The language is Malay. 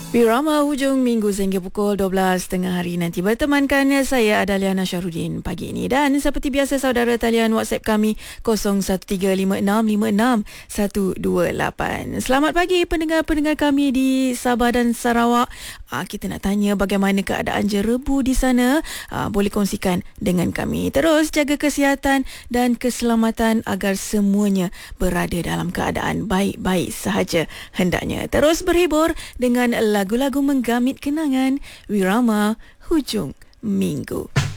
Birama hujung minggu sehingga pukul 12.30 hari nanti bertemankan saya Adaliana Syahrudin pagi ini. Dan seperti biasa saudara, talian WhatsApp kami 0135565128. Selamat pagi pendengar-pendengar kami di Sabah dan Sarawak. Kita nak tanya bagaimana keadaan jerebu di sana. Boleh kongsikan dengan kami. Terus jaga kesihatan dan keselamatan agar semuanya berada dalam keadaan baik-baik sahaja hendaknya. Terus berhibur dengan lagu-lagu menggamit kenangan Wirama hujung minggu.